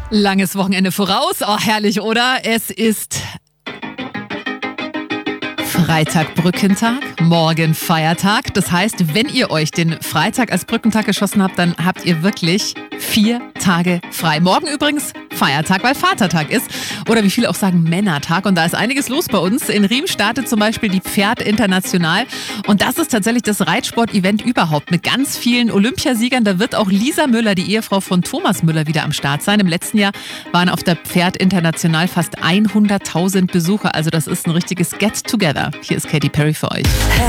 Langes Wochenende voraus. Oh, herrlich, oder? Es ist Freitag, Brückentag, morgen Feiertag. Das heißt, wenn ihr euch den Freitag als Brückentag geschossen habt, dann habt ihr wirklich 4 Tage frei. Morgen übrigens Feiertag, weil Vatertag ist. Oder wie viele auch sagen, Männertag. Und da ist einiges los bei uns. In Riem startet zum Beispiel die Pferd International. Und das ist tatsächlich das Reitsport-Event überhaupt mit ganz vielen Olympiasiegern. Da wird auch Lisa Müller, die Ehefrau von Thomas Müller, wieder am Start sein. Im letzten Jahr waren auf der Pferd International fast 100.000 Besucher. Also das ist ein richtiges Get-Together. Hier ist Katy Perry für euch.